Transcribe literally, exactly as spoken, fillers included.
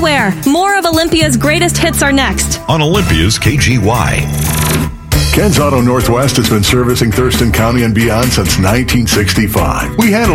anywhere. More of Olympia's greatest hits are next. On Olympia's K G Y. Ken's Auto Northwest has been servicing Thurston County and beyond since nineteen sixty-five. We handle